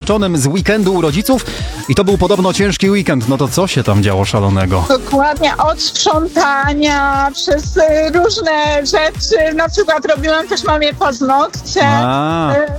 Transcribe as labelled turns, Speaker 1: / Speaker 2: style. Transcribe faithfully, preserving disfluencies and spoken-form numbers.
Speaker 1: narzeczonym z weekendu u rodziców i to był podobno ciężki weekend. No to co się tam działo szalonego?
Speaker 2: Dokładnie, od sprzątania przez y, różne rzeczy. Na przykład robiłam też mamie paznokcie.
Speaker 1: A.
Speaker 2: Y,